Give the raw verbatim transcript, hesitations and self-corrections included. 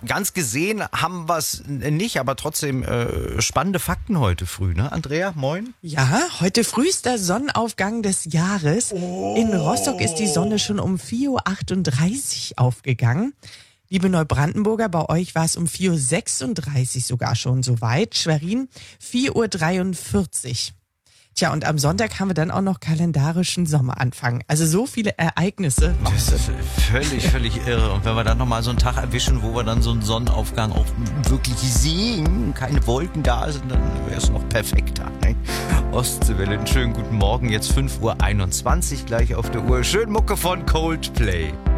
ganz gesehen haben wir es nicht, aber trotzdem äh, spannende Fakten heute früh, ne? Andrea, moin. Ja, heute frühester Sonnenaufgang des Jahres. Oh. In Rostock ist die Sonne schon um vier Uhr achtunddreißig aufgegangen. Liebe Neubrandenburger, bei euch war es um vier Uhr sechsunddreißig sogar schon soweit. Schwerin vier Uhr dreiundvierzig. Tja, und am Sonntag haben wir dann auch noch kalendarischen Sommeranfang. Also so viele Ereignisse. Das ist völlig, völlig irre. Und wenn wir dann nochmal so einen Tag erwischen, wo wir dann so einen Sonnenaufgang auch wirklich sehen, keine Wolken da sind, dann wäre es noch perfekter. Ne? Ostseewelle, einen schönen guten Morgen. Jetzt fünf Uhr einundzwanzig gleich auf der Uhr. Schön Mucke von Coldplay.